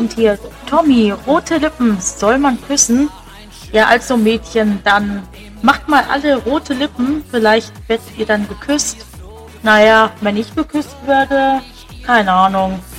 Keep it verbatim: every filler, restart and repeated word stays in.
Und hier, Tommy, rote Lippen, soll man küssen? Ja, also Mädchen, dann macht mal alle rote Lippen, vielleicht werdet ihr dann geküsst. Naja, wenn ich geküsst werde, keine Ahnung.